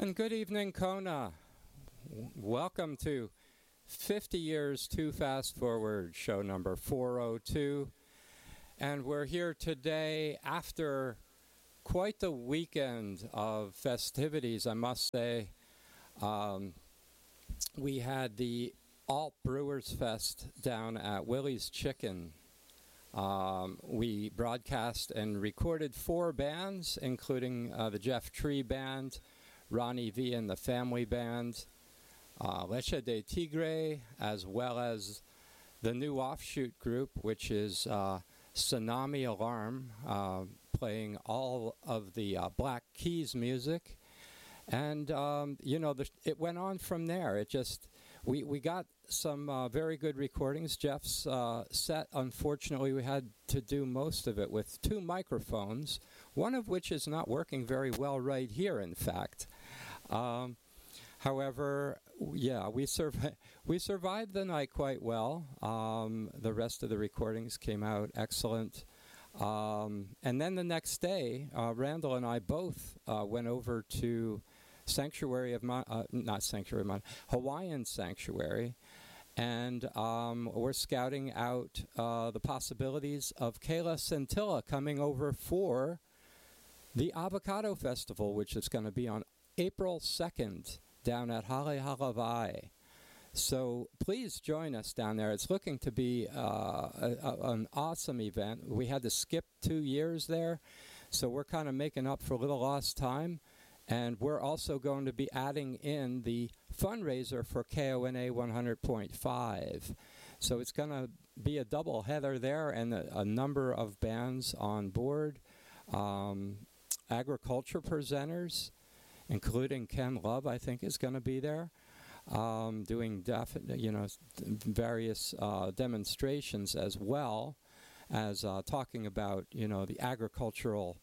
And good evening, Kona. Welcome to 50 Years Too Fast Forward, show number 402. And we're here today after quite the weekend of festivities, I must say. We had the Alt Brewers Fest down at Willie's Chicken. We broadcast and recorded 4 bands, including the Jeff Tree Band, Ronnie V and the Family Band, Leche de Tigre, as well as the new offshoot group, which is Tsunami Alarm, playing all of the Black Keys music. And, it went on from there. We got some very good recordings. Jeff's set, unfortunately, we had to do most of it with 2 microphones, one of which is not working very well right here, in fact. However, yeah, we survived the night quite well. The rest of the recordings came out excellent. And then the next day, Randall and I both went over to Hawaiian Sanctuary, and we're scouting out the possibilities of Kayla Scintilla coming over for the Avocado Festival, which is going to be on April 2nd down at Hale Halavai. So please join us down there. It's looking to be an awesome event. We had to skip 2 years there, so we're kind of making up for a little lost time. And we're also going to be adding in the fundraiser for KONA 100.5. So it's going to be a double header there, and a number of bands on board. Agriculture presenters, including Ken Love, I think, is going to be there, doing various demonstrations, as well as talking about the agricultural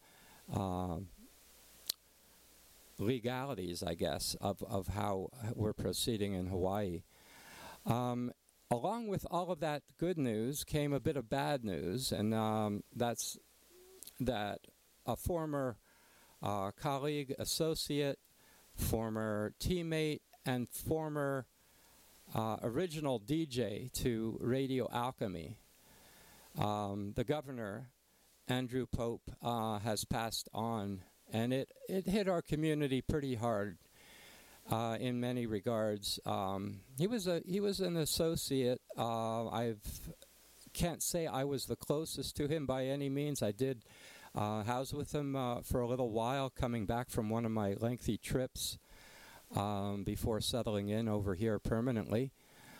legalities, I guess, of how we're proceeding in Hawaii. Along with all of that good news came a bit of bad news, and that's that a former colleague, associate, former teammate, and former original DJ to Radio Alchemy, the governor, Andrew Pope, has passed on. And it hit our community pretty hard in many regards. He was an associate. I can't say I was the closest to him by any means. I did house with him for a little while, coming back from one of my lengthy trips before settling in over here permanently,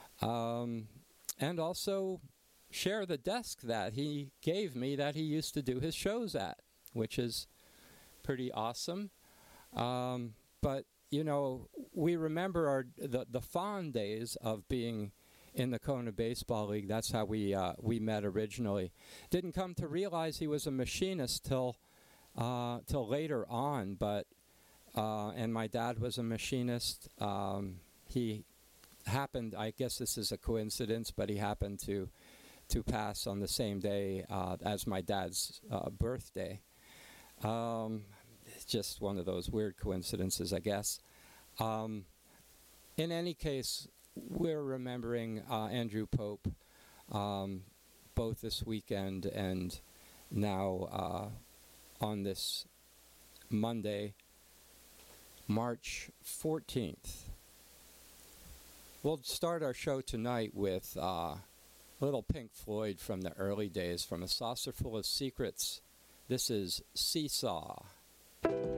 and also share the desk that he gave me that he used to do his shows at, which is pretty awesome. But we remember the fond days of being in the Kona Baseball League. That's how we met originally. Didn't come to realize he was a machinist till later on. But and my dad was a machinist. He happened, I guess this is a coincidence, but he happened to pass on the same day as my dad's birthday. It's just one of those weird coincidences, I guess. In any case, we're remembering Andrew Pope both this weekend and now on this Monday, March 14th. We'll start our show tonight with little Pink Floyd from the early days, from A Saucer Full of Secrets. This is Seesaw.